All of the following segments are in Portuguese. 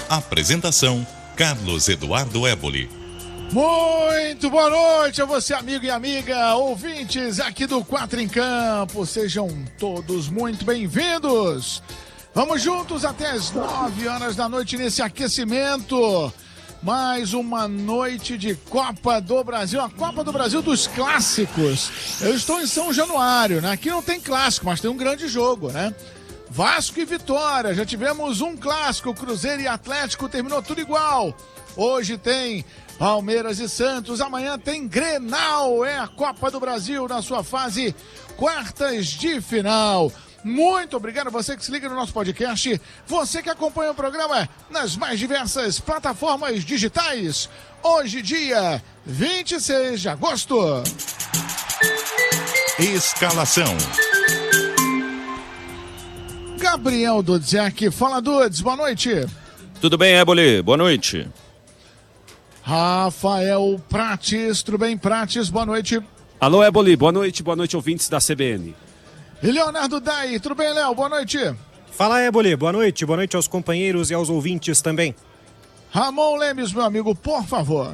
Apresentação: Carlos Eduardo Éboli. Muito boa noite a você, amigo e amiga, ouvintes aqui do Quatro em Campo. Sejam todos muito bem-vindos. Vamos juntos até as 9 horas da noite nesse aquecimento. Mais uma noite de Copa do Brasil, a Copa do Brasil dos clássicos. Eu estou em São Januário, né? Aqui não tem clássico, mas tem um grande jogo, né? Vasco e Vitória, já tivemos um clássico, Cruzeiro e Atlético, terminou tudo igual. Hoje tem Palmeiras e Santos, amanhã tem Grenal, é a Copa do Brasil na sua fase quartas de final. Muito obrigado a você que se liga no nosso podcast, você que acompanha o programa nas mais diversas plataformas digitais. Hoje, dia 26 de agosto. Escalação: Gabriel Dudzek, fala Dudes, boa noite. Tudo bem, Éboli? Boa noite. Rafael Prates, tudo bem, Prates? Boa noite. Alô, Éboli, boa noite, ouvintes da CBN. E Leonardo Dai, tudo bem, Léo? Boa noite. Fala, Éboli, boa noite aos companheiros e aos ouvintes também. Ramon Lemes, meu amigo, por favor.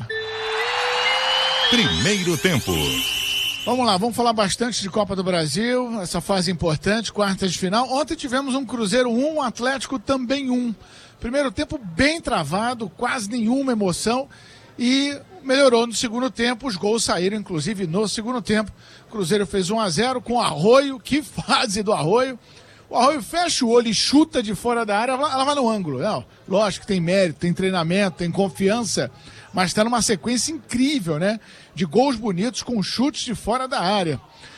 Primeiro tempo. Vamos lá, vamos falar bastante de Copa do Brasil, essa fase importante, quartas de final. Ontem tivemos um Cruzeiro 1, um Atlético também 1. Primeiro tempo bem travado, quase nenhuma emoção e melhorou no segundo tempo. Os gols saíram, inclusive, no segundo tempo. O Cruzeiro fez 1-0 com o Arroio, que fase do Arroio. O Arroio fecha o olho e chuta de fora da área, ela vai no ângulo. Não, lógico que tem mérito, tem treinamento, tem confiança, mas está numa sequência incrível, né? De gols bonitos com chutes de fora da área.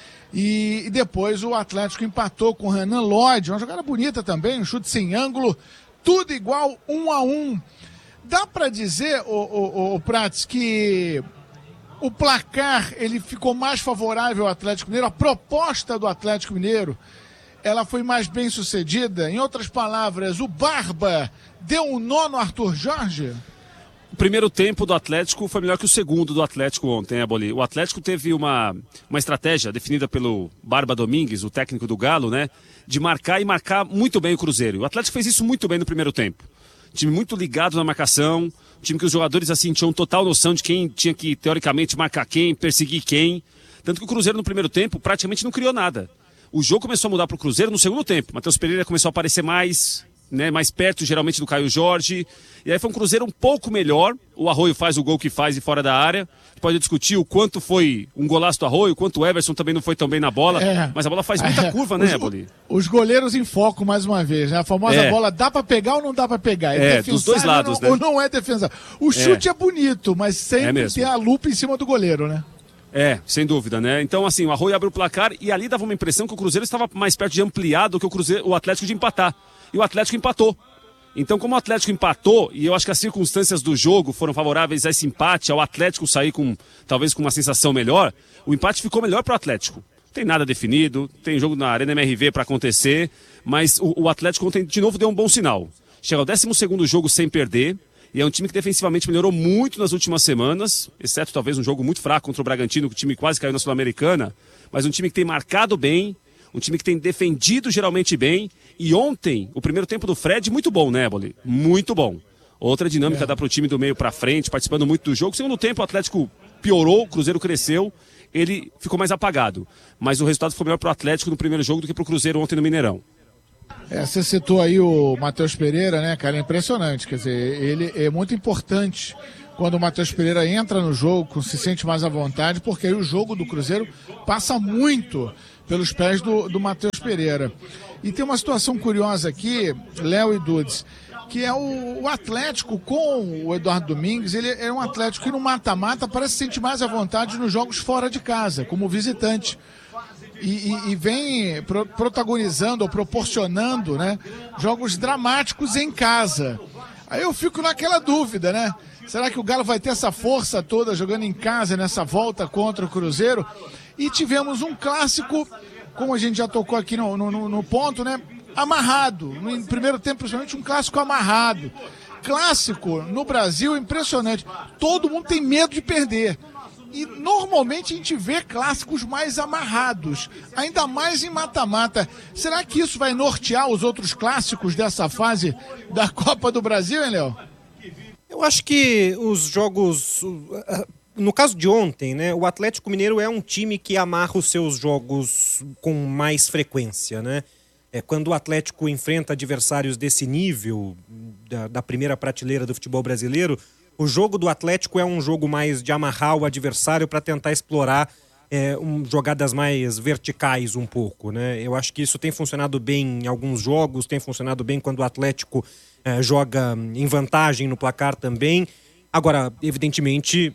E depois o Atlético empatou com o Renan Lodge, uma jogada bonita também, um chute sem ângulo, tudo igual, 1-1. Dá para dizer, o Prates, que o placar ele ficou mais favorável ao Atlético Mineiro, a proposta do Atlético Mineiro, ela foi mais bem sucedida? Em outras palavras, o Barba deu um nó no Arthur Jorge? O primeiro tempo do Atlético foi melhor que o segundo do Atlético ontem, Éboli. O Atlético teve uma estratégia definida pelo Barba Domingues, o técnico do Galo, né? De marcar e marcar muito bem o Cruzeiro. O Atlético fez isso muito bem no primeiro tempo. Time muito ligado na marcação, time que os jogadores assim tinham total noção de quem tinha que, teoricamente, marcar quem, perseguir quem. Tanto que o Cruzeiro no primeiro tempo praticamente não criou nada. O jogo começou a mudar para o Cruzeiro no segundo tempo. Matheus Pereira começou a aparecer mais, né, mais perto geralmente do Caio Jorge. E aí foi um Cruzeiro um pouco melhor. O Arroio faz o gol que faz de fora da área. Pode discutir o quanto foi um golaço do Arroio, o quanto o Everson também não foi tão bem na bola. Mas a bola faz muita curva, né, Éboli? Os goleiros em foco mais uma vez, né? A famosa bola dá pra pegar ou não dá pra pegar? É dos dois lados, ou não é defensável. O chute é bonito, mas sempre tem a lupa em cima do goleiro, né? Sem dúvida, né? Então, assim, o Arroio abriu o placar e ali dava uma impressão que o Cruzeiro estava mais perto de ampliar do que o Atlético de empatar. E o Atlético empatou. Então, como o Atlético empatou, e eu acho que as circunstâncias do jogo foram favoráveis a esse empate, ao Atlético sair talvez com uma sensação melhor, o empate ficou melhor para o Atlético. Não tem nada definido, tem jogo na Arena MRV para acontecer, mas o Atlético ontem de novo deu um bom sinal. Chega ao 12º jogo sem perder, e é um time que defensivamente melhorou muito nas últimas semanas, exceto talvez um jogo muito fraco contra o Bragantino, que o time quase caiu na Sul-Americana, mas um time que tem marcado bem, um time que tem defendido geralmente bem. E ontem, o primeiro tempo do Fred, muito bom, né, Éboli? Muito bom. Outra dinâmica dá para o time do meio para frente, participando muito do jogo. Segundo tempo, o Atlético piorou, o Cruzeiro cresceu, ele ficou mais apagado. Mas o resultado foi melhor para o Atlético no primeiro jogo do que para o Cruzeiro ontem no Mineirão. Você citou aí o Matheus Pereira, né, cara? É impressionante. Quer dizer, ele é muito importante quando o Matheus Pereira entra no jogo, se sente mais à vontade, porque aí o jogo do Cruzeiro passa muito pelos pés do Matheus Pereira. E tem uma situação curiosa aqui, Léo e Dudes, que é o Atlético com o Eduardo Domingues. Ele é um Atlético que no mata-mata parece se sentir mais à vontade nos jogos fora de casa, como visitante. E vem protagonizando ou proporcionando, né, jogos dramáticos em casa. Aí eu fico naquela dúvida, né? Será que o Galo vai ter essa força toda jogando em casa nessa volta contra o Cruzeiro? E tivemos um clássico, como a gente já tocou aqui no ponto, né? Amarrado. No primeiro tempo, principalmente, um clássico amarrado. Clássico no Brasil impressionante. Todo mundo tem medo de perder. E normalmente a gente vê clássicos mais amarrados, ainda mais em mata-mata. Será que isso vai nortear os outros clássicos dessa fase da Copa do Brasil, hein, Léo? Eu acho que os jogos... No caso de ontem, né, o Atlético Mineiro é um time que amarra os seus jogos com mais frequência, né? Quando o Atlético enfrenta adversários desse nível, da primeira prateleira do futebol brasileiro, o jogo do Atlético é um jogo mais de amarrar o adversário para tentar explorar jogadas mais verticais um pouco, né? Eu acho que isso tem funcionado bem em alguns jogos, tem funcionado bem quando o Atlético joga em vantagem no placar também. Agora, evidentemente,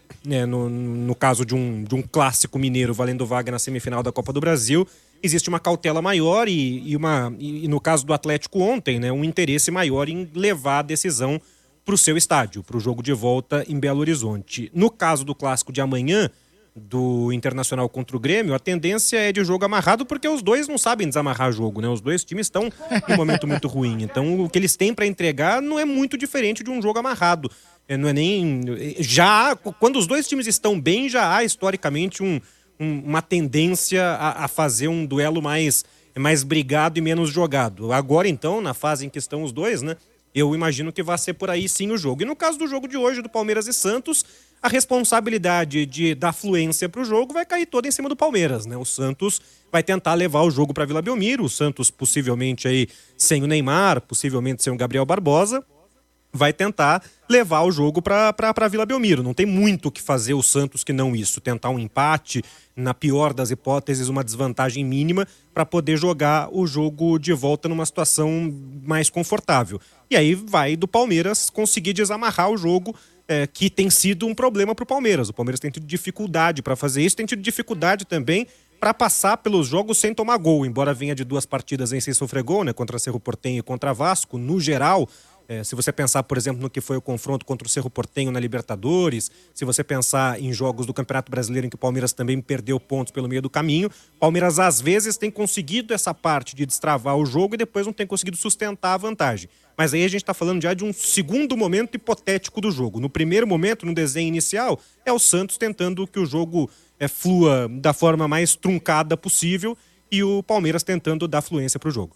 no caso de um clássico mineiro valendo vaga na semifinal da Copa do Brasil, existe uma cautela maior e no caso do Atlético ontem, né, um interesse maior em levar a decisão para o seu estádio, para o jogo de volta em Belo Horizonte. No caso do clássico de amanhã, do Internacional contra o Grêmio, a tendência é de jogo amarrado, porque os dois não sabem desamarrar jogo, né? Os dois times estão em um momento muito ruim. Então, o que eles têm para entregar não é muito diferente de um jogo amarrado. Não é nem... Quando os dois times estão bem, já há historicamente uma tendência a fazer um duelo mais brigado e menos jogado. Agora, então, na fase em que estão os dois, né? Eu imagino que vai ser por aí sim o jogo. E no caso do jogo de hoje, do Palmeiras e Santos, a responsabilidade da fluência para o jogo vai cair toda em cima do Palmeiras, né? O Santos vai tentar levar o jogo para Vila Belmiro, o Santos possivelmente aí sem o Neymar, possivelmente sem o Gabriel Barbosa, vai tentar levar o jogo para Vila Belmiro. Não tem muito o que fazer o Santos que não isso. Tentar um empate, na pior das hipóteses, uma desvantagem mínima para poder jogar o jogo de volta numa situação mais confortável. E aí vai do Palmeiras conseguir desamarrar o jogo, que tem sido um problema para o Palmeiras. O Palmeiras tem tido dificuldade para fazer isso, tem tido dificuldade também para passar pelos jogos sem tomar gol, embora venha de 2 partidas sem sofrer gol, né, contra Cerro Porteño e contra Vasco. No geral, se você pensar, por exemplo, no que foi o confronto contra o Cerro Porteño na Libertadores, se você pensar em jogos do Campeonato Brasileiro em que o Palmeiras também perdeu pontos pelo meio do caminho, o Palmeiras às vezes tem conseguido essa parte de destravar o jogo e depois não tem conseguido sustentar a vantagem. Mas aí a gente está falando já de um segundo momento hipotético do jogo. No primeiro momento, no desenho inicial, é o Santos tentando que o jogo flua da forma mais truncada possível e o Palmeiras tentando dar fluência para o jogo.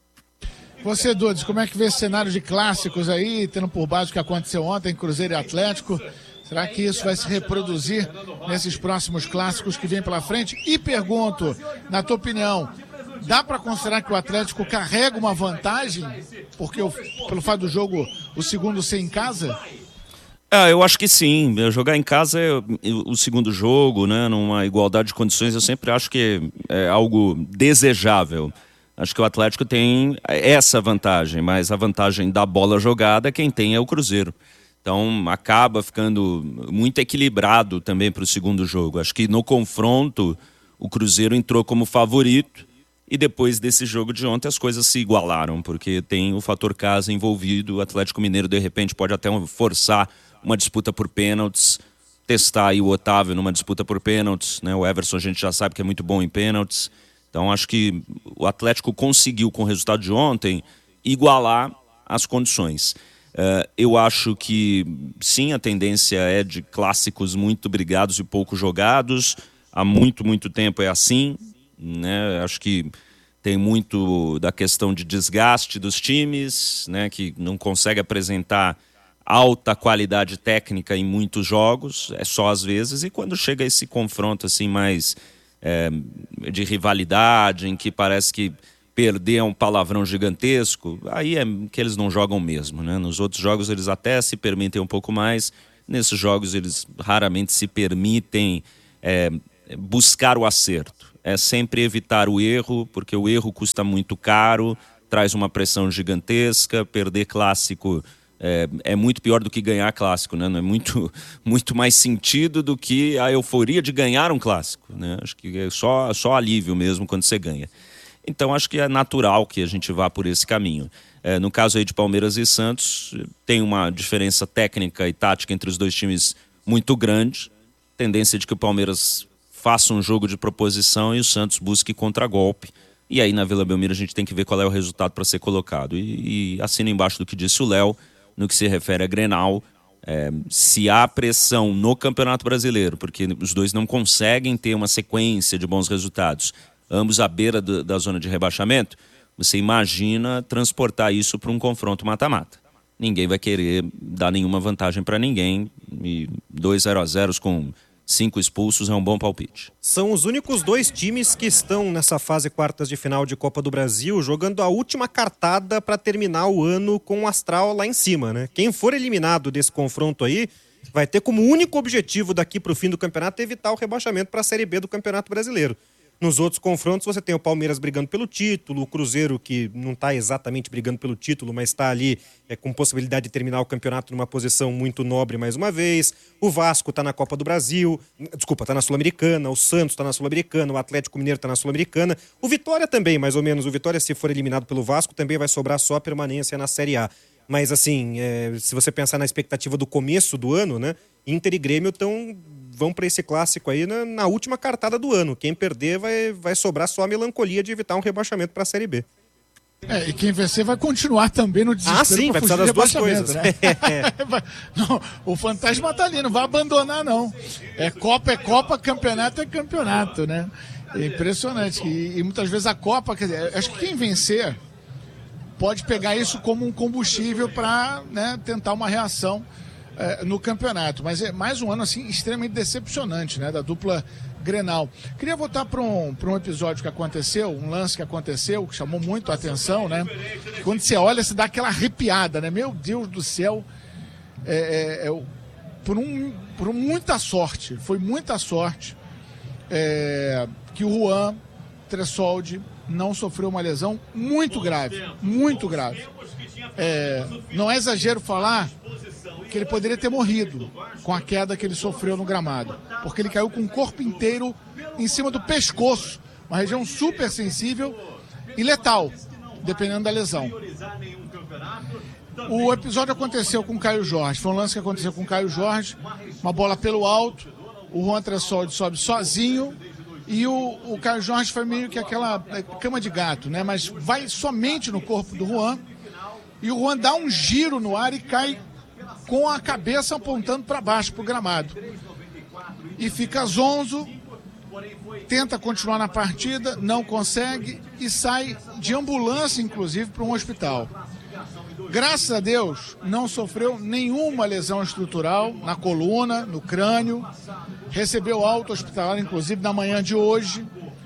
Você, Dudes, como é que vê esse cenário de clássicos aí, tendo por base o que aconteceu ontem, Cruzeiro e Atlético? Será que isso vai se reproduzir nesses próximos clássicos que vêm pela frente? E pergunto, na tua opinião, dá para considerar que o Atlético carrega uma vantagem, porque pelo fato do jogo, o segundo ser em casa? Eu acho que sim. Jogar em casa é o segundo jogo, né, numa igualdade de condições, eu sempre acho que é algo desejável. Acho que o Atlético tem essa vantagem, mas a vantagem da bola jogada, quem tem é o Cruzeiro. Então acaba ficando muito equilibrado também para o segundo jogo. Acho que no confronto o Cruzeiro entrou como favorito e depois desse jogo de ontem as coisas se igualaram, porque tem o fator casa envolvido. O Atlético Mineiro de repente pode até forçar uma disputa por pênaltis, testar aí o Otávio numa disputa por pênaltis, né? O Everson a gente já sabe que é muito bom em pênaltis. Então acho que o Atlético conseguiu, com o resultado de ontem, igualar as condições. Eu acho que sim, a tendência é de clássicos muito brigados e pouco jogados. Há muito tempo é assim, né? Acho que tem muito da questão de desgaste dos times, né? Que não consegue apresentar alta qualidade técnica em muitos jogos, é só às vezes. E quando chega esse confronto assim mais de rivalidade, em que parece que perder é um palavrão gigantesco, aí é que eles não jogam mesmo, né? Nos outros jogos eles até se permitem um pouco mais, nesses jogos eles raramente se permitem buscar o acerto. É sempre evitar o erro, porque o erro custa muito caro, traz uma pressão gigantesca. Perder clássico é muito pior do que ganhar clássico, né? Não é muito mais sentido do que a euforia de ganhar um clássico, né? Acho que é só alívio mesmo quando você ganha. Então acho que é natural que a gente vá por esse caminho. No caso aí de Palmeiras e Santos, tem uma diferença técnica e tática entre os dois times muito grande. Tendência de que o Palmeiras faça um jogo de proposição e o Santos busque contragolpe. E aí na Vila Belmiro a gente tem que ver qual é o resultado para ser colocado. E assina embaixo do que disse o Léo, no que se refere a Grenal, Se há pressão no Campeonato Brasileiro, porque os dois não conseguem ter uma sequência de bons resultados, ambos à beira da zona de rebaixamento, você imagina transportar isso para um confronto mata-mata. Ninguém vai querer dar nenhuma vantagem para ninguém, e 2 0-0 com 5 expulsos é um bom palpite. São os únicos 2 times que estão nessa fase quartas de final de Copa do Brasil jogando a última cartada para terminar o ano com o astral lá em cima, né? Quem for eliminado desse confronto aí vai ter como único objetivo daqui para o fim do campeonato evitar o rebaixamento para a Série B do Campeonato Brasileiro. Nos outros confrontos você tem o Palmeiras brigando pelo título, o Cruzeiro que não está exatamente brigando pelo título, mas está ali com possibilidade de terminar o campeonato numa posição muito nobre mais uma vez. O Vasco está na Copa do Brasil, está na Sul-Americana, o Santos está na Sul-Americana, o Atlético Mineiro está na Sul-Americana. O Vitória também, mais ou menos. O Vitória, se for eliminado pelo Vasco, também vai sobrar só a permanência na Série A. Mas assim, se você pensar na expectativa do começo do ano, né, Inter e Grêmio vão para esse clássico aí na última cartada do ano. Quem perder vai sobrar só a melancolia de evitar um rebaixamento para a Série B. E quem vencer vai continuar também no desespero. Sim, vai precisar das duas coisas. Né? Não, o fantasma tá ali, não vai abandonar não. É Copa, campeonato é campeonato, né? É impressionante. E muitas vezes a Copa, quer dizer, acho que quem vencer pode pegar isso como um combustível para, né, tentar uma reação no campeonato, mas é mais um ano assim extremamente decepcionante, né, da dupla Grenal. Queria voltar para um episódio que aconteceu, um lance que aconteceu, que chamou muito a atenção, né? Quando você olha, você dá aquela arrepiada, né? Meu Deus do céu, por muita sorte, foi muita sorte que o Juan Tressoldi não sofreu uma lesão muito grave, muito grave. Não é exagero falar que ele poderia ter morrido com a queda que ele sofreu no gramado, porque ele caiu com o corpo inteiro em cima do pescoço, uma região super sensível e letal, dependendo da lesão. O episódio aconteceu com o Caio Jorge, foi um lance que aconteceu com o Caio Jorge, uma bola pelo alto, o Juan Tressoldi sobe sozinho e o Caio Jorge foi meio que aquela cama de gato, né? Mas vai somente no corpo do Juan e o Juan dá um giro no ar e cai com a cabeça apontando para baixo, para o gramado. E fica zonzo, tenta continuar na partida, não consegue e sai de ambulância, inclusive, para um hospital. Graças a Deus, não sofreu nenhuma lesão estrutural na coluna, no crânio. Recebeu alta hospitalar, inclusive, na manhã de hoje.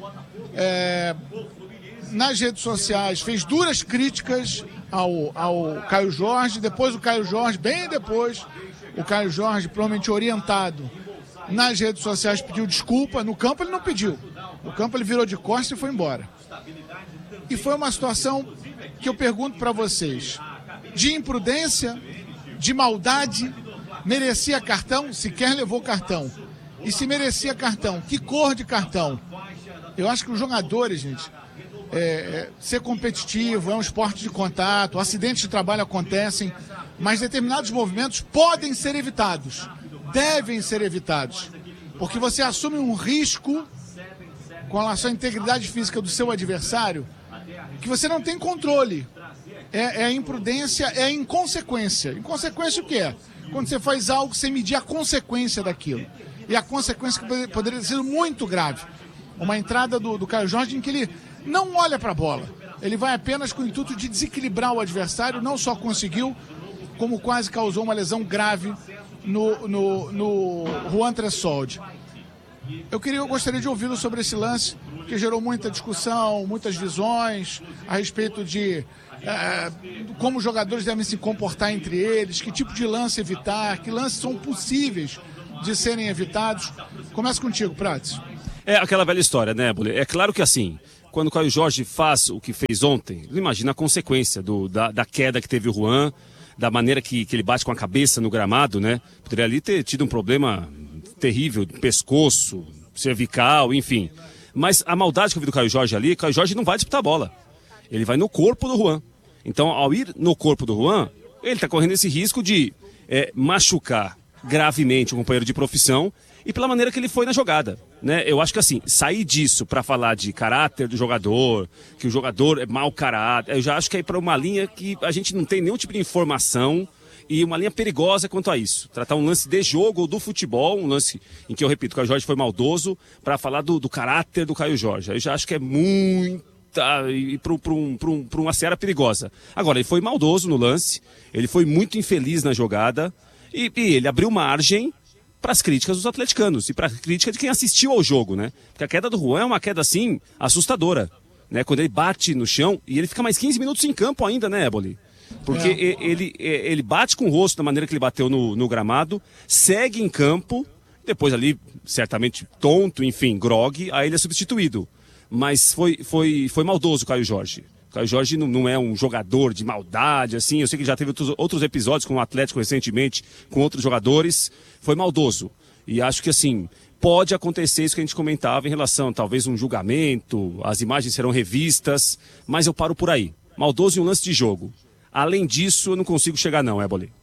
Nas redes sociais, fez duras críticas ao Caio Jorge. Depois o Caio Jorge, bem depois, o Caio Jorge, provavelmente orientado, nas redes sociais pediu desculpa. No campo ele não pediu. No campo ele virou de costas e foi embora. E foi uma situação que eu pergunto para vocês: de imprudência, de maldade, merecia cartão? Sequer levou cartão. E se merecia cartão, que cor de cartão? Eu acho que os jogadores, gente, ser competitivo, é um esporte de contato, acidentes de trabalho acontecem, mas determinados movimentos podem ser evitados, devem ser evitados, porque você assume um risco com relação à integridade física do seu adversário que você não tem controle. É imprudência, é inconsequência. Inconsequência o que é? Quando você faz algo sem medir a consequência daquilo. E a consequência poderia ter sido muito grave. Uma entrada do Caio Jorge em que ele não olha para a bola. Ele vai apenas com o intuito de desequilibrar o adversário, não só conseguiu, como quase causou uma lesão grave no Juan Tressoldi. Eu gostaria de ouvi-lo sobre esse lance, que gerou muita discussão, muitas visões a respeito de como os jogadores devem se comportar entre eles, que tipo de lance evitar, que lances são possíveis de serem evitados. Começa contigo, Prats. É aquela velha história, né, Bule? É claro que assim, quando o Caio Jorge faz o que fez ontem, imagina a consequência da queda que teve o Juan, da maneira que ele bate com a cabeça no gramado, né? Poderia ali ter tido um problema terrível, pescoço, cervical, enfim. Mas a maldade que eu vi do Caio Jorge ali, o Caio Jorge não vai disputar a bola. Ele vai no corpo do Juan. Então, ao ir no corpo do Juan, ele está correndo esse risco de machucar gravemente o companheiro de profissão e pela maneira que ele foi na jogada, né? Eu acho que assim, sair disso para falar de caráter do jogador, que o jogador é mau caráter, eu já acho que é para uma linha que a gente não tem nenhum tipo de informação e uma linha perigosa quanto a isso. Tratar um lance de jogo ou do futebol, um lance em que, eu repito, o Caio Jorge foi maldoso, para falar do caráter do Caio Jorge. Aí eu já acho que é muito e para uma seara perigosa. Agora, ele foi maldoso no lance, ele foi muito infeliz na jogada e ele abriu margem para as críticas dos atleticanos e para a crítica de quem assistiu ao jogo, né? Porque a queda do Juan é uma queda, assim, assustadora, né? Quando ele bate no chão e ele fica mais 15 minutos em campo ainda, né, Éboli? Porque ele bate com o rosto da maneira que ele bateu no gramado, segue em campo, depois ali, certamente tonto, enfim, grogue, aí ele é substituído. Mas foi maldoso o Caio Jorge. O Caio Jorge não é um jogador de maldade, assim. Eu sei que já teve outros episódios com o Atlético recentemente, com outros jogadores. Foi maldoso. E acho que, assim, pode acontecer isso que a gente comentava em relação, talvez, um julgamento, as imagens serão revistas, mas eu paro por aí. Maldoso em um lance de jogo. Além disso, eu não consigo chegar não, Éboli.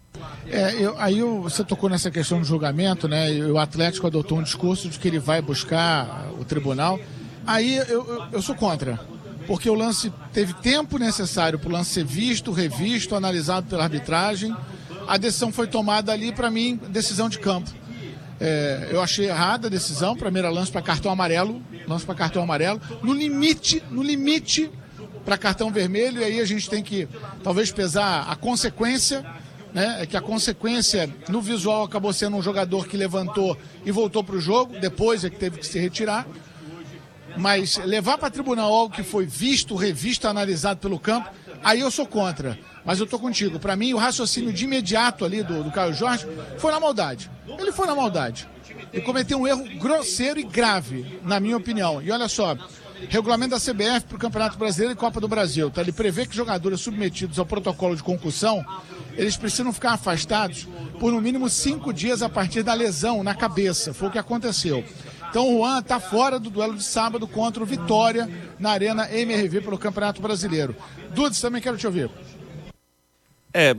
Você tocou nessa questão do julgamento, né? E o Atlético adotou um discurso de que ele vai buscar o tribunal. Aí eu sou contra, porque o lance teve tempo necessário para o lance ser visto, revisto, analisado pela arbitragem. A decisão foi tomada ali, para mim, decisão de campo. Eu achei errada a decisão, para mim era lance para cartão amarelo, no limite para cartão vermelho, e aí a gente tem que talvez pesar a consequência, né? É que a consequência no visual acabou sendo um jogador que levantou e voltou para o jogo, depois é que teve que se retirar. Mas levar para tribunal algo que foi visto, revisto, analisado pelo campo, aí eu sou contra. Mas eu tô contigo. Para mim, o raciocínio de imediato ali do Caio Jorge foi na maldade. Ele foi na maldade. Ele cometeu um erro grosseiro e grave, na minha opinião. E olha só, regulamento da CBF para o Campeonato Brasileiro e Copa do Brasil. Tá? Ele prevê que jogadores submetidos ao protocolo de concussão, eles precisam ficar afastados por no mínimo 5 dias a partir da lesão na cabeça. Foi o que aconteceu. Então o Juan está fora do duelo de sábado contra o Vitória na Arena MRV pelo Campeonato Brasileiro. Dudes, também quero te ouvir. É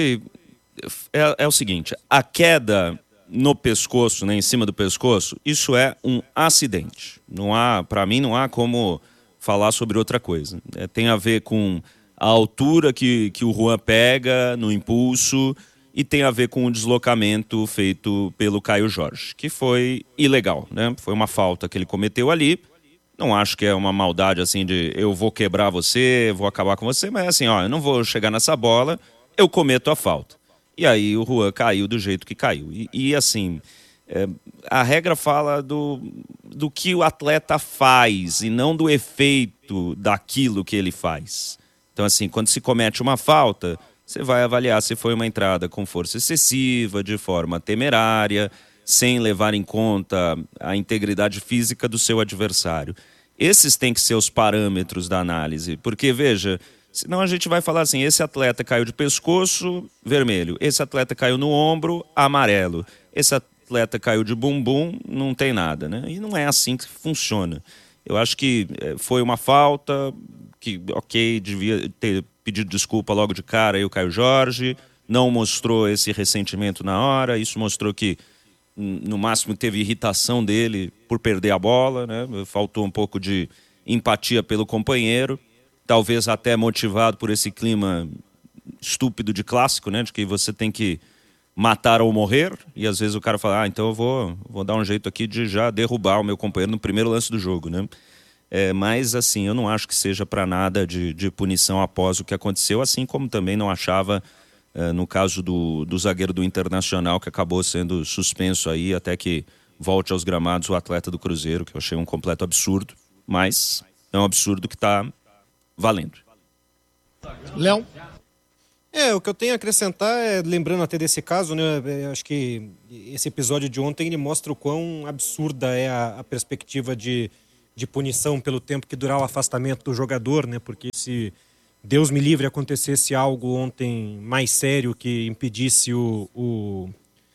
o seguinte, a queda no pescoço, né, em cima do pescoço, isso é um acidente. Para mim não há como falar sobre outra coisa. Tem a ver com a altura que o Juan pega no impulso, e tem a ver com o deslocamento feito pelo Caio Jorge, que foi ilegal, né? Foi uma falta que ele cometeu ali. Não acho que é uma maldade assim de eu vou quebrar você, vou acabar com você, mas assim, eu não vou chegar nessa bola, eu cometo a falta. E aí o Juan caiu do jeito que caiu. E assim, a regra fala do que o atleta faz e não do efeito daquilo que ele faz. Então assim, quando se comete uma falta, você vai avaliar se foi uma entrada com força excessiva, de forma temerária, sem levar em conta a integridade física do seu adversário. Esses têm que ser os parâmetros da análise, porque, veja, senão a gente vai falar assim, esse atleta caiu de pescoço, vermelho, esse atleta caiu no ombro, amarelo, esse atleta caiu de bumbum, não tem nada, né? E não é assim que funciona. Eu acho que foi uma falta, que, ok, devia ter pedido desculpa logo de cara aí o Caio Jorge, não mostrou esse ressentimento na hora, isso mostrou que no máximo teve irritação dele por perder a bola, né? Faltou um pouco de empatia pelo companheiro, talvez até motivado por esse clima estúpido de clássico, né? De que você tem que matar ou morrer, e às vezes o cara fala, então eu vou dar um jeito aqui de já derrubar o meu companheiro no primeiro lance do jogo, né? Mas assim, eu não acho que seja para nada de punição após o que aconteceu, assim como também não achava no caso do zagueiro do Internacional, que acabou sendo suspenso aí até que volte aos gramados o atleta do Cruzeiro, que eu achei um completo absurdo, mas é um absurdo que está valendo. Léo? O que eu tenho a acrescentar lembrando até desse caso, né, acho que esse episódio de ontem ele mostra o quão absurda é a perspectiva de punição pelo tempo que durar o afastamento do jogador, né? Porque se Deus me livre acontecesse algo ontem mais sério que impedisse o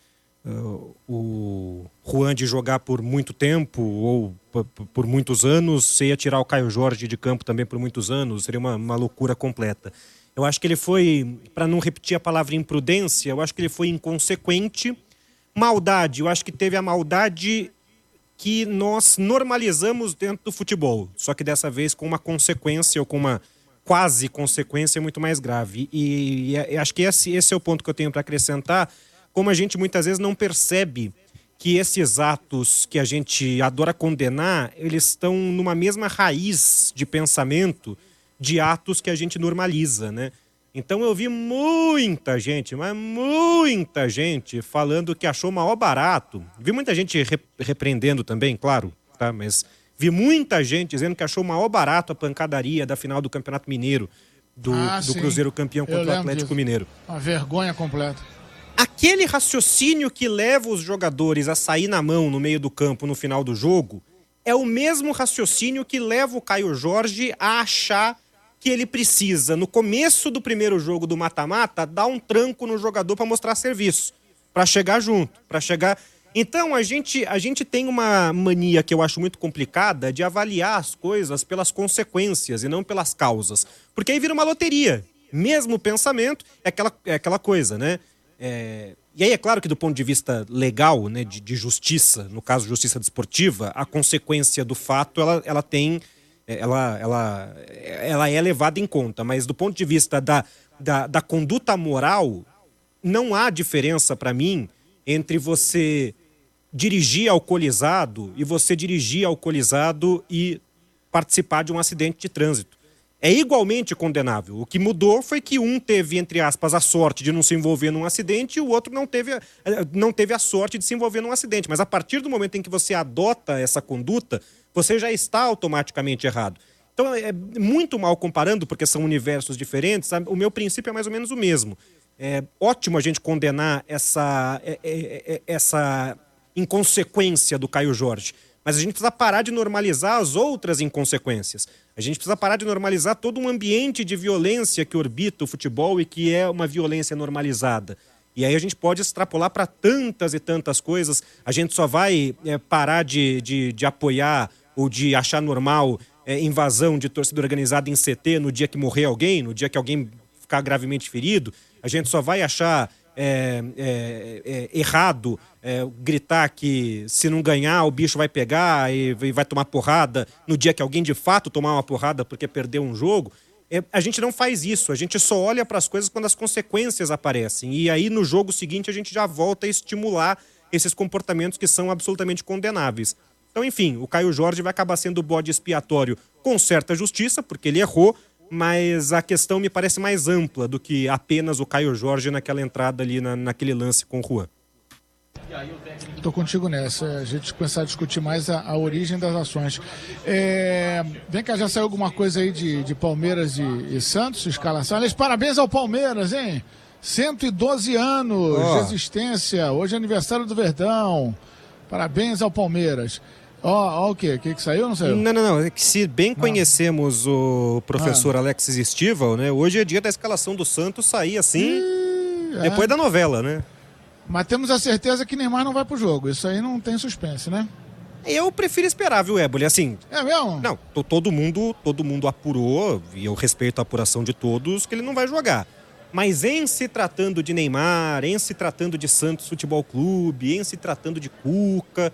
Juan de jogar por muito tempo ou por muitos anos, você ia tirar o Caio Jorge de campo também por muitos anos, seria uma loucura completa. Eu acho que ele foi, para não repetir a palavra imprudência, eu acho que ele foi inconsequente. Maldade, eu acho que teve a maldade que nós normalizamos dentro do futebol, só que dessa vez com uma consequência ou com quase consequência muito mais grave. E acho que esse é o ponto que eu tenho para acrescentar, como a gente muitas vezes não percebe que esses atos que a gente adora condenar, eles estão numa mesma raiz de pensamento de atos que a gente normaliza, né? Então eu vi muita gente, mas muita gente falando que achou maior barato. Vi muita gente repreendendo também, claro, tá? Mas vi muita gente dizendo que achou maior barato a pancadaria da final do Campeonato Mineiro, do Cruzeiro campeão contra o Atlético Mineiro. Uma vergonha completa. Aquele raciocínio que leva os jogadores a sair na mão no meio do campo no final do jogo é o mesmo raciocínio que leva o Caio Jorge a achar que ele precisa, no começo do primeiro jogo do mata-mata, dar um tranco no jogador para mostrar serviço, para chegar junto, para chegar... Então, a gente tem uma mania que eu acho muito complicada de avaliar as coisas pelas consequências e não pelas causas. Porque aí vira uma loteria. Mesmo pensamento é aquela coisa, né? E aí é claro que do ponto de vista legal, né, de justiça, no caso justiça desportiva, a consequência do fato ela é levada em conta, mas do ponto de vista da conduta moral, não há diferença para mim entre você dirigir alcoolizado e você dirigir alcoolizado e participar de um acidente de trânsito. É igualmente condenável. O que mudou foi que um teve, entre aspas, a sorte de não se envolver num acidente e o outro não teve a sorte de se envolver num acidente. Mas a partir do momento em que você adota essa conduta, você já está automaticamente errado. Então é muito mal comparando, porque são universos diferentes, sabe? O meu princípio é mais ou menos o mesmo. É ótimo a gente condenar essa inconsequência do Caio Jorge. Mas a gente precisa parar de normalizar as outras inconsequências. A gente precisa parar de normalizar todo um ambiente de violência que orbita o futebol e que é uma violência normalizada. E aí a gente pode extrapolar para tantas e tantas coisas. A gente só vai parar de apoiar ou de achar normal invasão de torcida organizada em CT no dia que morrer alguém, no dia que alguém ficar gravemente ferido. A gente só vai achar errado gritar que se não ganhar o bicho vai pegar e vai tomar porrada no dia que alguém de fato tomar uma porrada porque perdeu um jogo. A gente não faz isso, a gente só olha para as coisas quando as consequências aparecem e aí no jogo seguinte a gente já volta a estimular esses comportamentos que são absolutamente condenáveis. Então, enfim, o Caio Jorge vai acabar sendo bode expiatório com certa justiça, porque ele errou, mas a questão me parece mais ampla do que apenas o Caio Jorge naquela entrada ali, naquele lance com o Juan. Estou contigo nessa, a gente começar a discutir mais a origem das ações. Vem cá, já saiu alguma coisa aí de Palmeiras e Santos, escalação? Aliás, parabéns ao Palmeiras, hein? 112 anos de existência, hoje é aniversário do Verdão. Parabéns ao Palmeiras. O quê? O que saiu ou não saiu? Não. É que se bem conhecemos o professor Alexis Stival, né? Hoje é dia da escalação do Santos sair assim, depois da novela, né? Mas temos a certeza que Neymar não vai pro jogo. Isso aí não tem suspense, né? Eu prefiro esperar, viu, Éboli? Assim... É mesmo? Não, todo mundo apurou, e eu respeito a apuração de todos, que ele não vai jogar. Mas em se tratando de Neymar, em se tratando de Santos Futebol Clube, em se tratando de Cuca...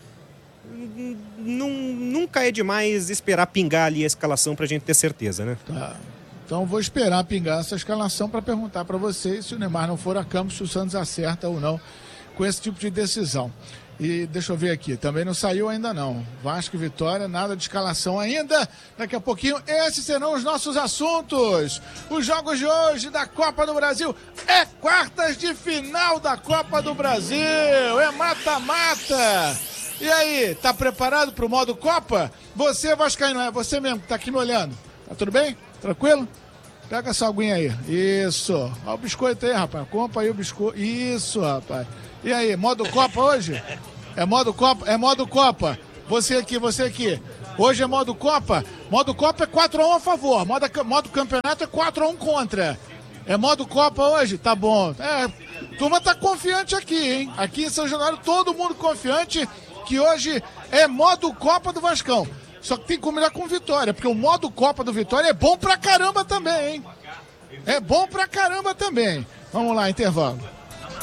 Nunca é demais esperar pingar ali a escalação pra gente ter certeza, né? Tá. Então vou esperar pingar essa escalação para perguntar para vocês se o Neymar não for a campo, se o Santos acerta ou não com esse tipo de decisão. E deixa eu ver aqui, também não saiu ainda não. Vasco e Vitória, nada de escalação ainda. Daqui a pouquinho, esses serão os nossos assuntos. Os jogos de hoje da Copa do Brasil. É quartas de final da Copa do Brasil. É mata-mata. E aí, tá preparado pro modo Copa? Você, vascaíno, é você mesmo que tá aqui me olhando. Tá tudo bem? Tranquilo? Pega essa aguinha aí. Isso. Olha o biscoito aí, rapaz. Compra aí o biscoito. Isso, rapaz. E aí, modo Copa hoje? É modo Copa? É modo Copa. Você aqui. Hoje é modo Copa. Modo Copa é 4-1 a favor. Modo campeonato é 4-1 contra. É modo Copa hoje? Tá bom. Turma tá confiante aqui, hein? Aqui em São Januário, todo mundo confiante que hoje é modo Copa do Vascão. Só que tem que combinar com Vitória, porque o modo Copa do Vitória é bom pra caramba também, hein? É bom pra caramba também. Vamos lá, intervalo.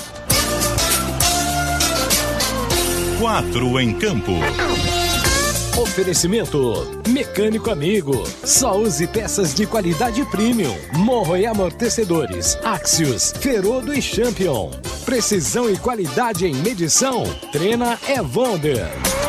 4 em campo. Oferecimento Mecânico Amigo. Só use peças de qualidade premium. Morro e amortecedores. Axios, Ferodo e Champion. Precisão e qualidade em medição. Trena Evonder.